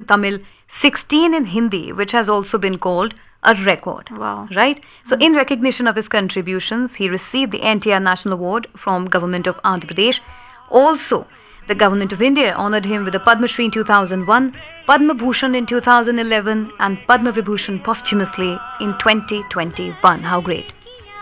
Tamil, 16 in Hindi, which has also been called a record. Wow. Right? So, in recognition of his contributions, he received the NTR National Award from Government of Andhra Pradesh. Also, the Government of India honored him with the Padma Shri in 2001, Padma Bhushan in 2011, and Padma Vibhushan posthumously in 2021. How great!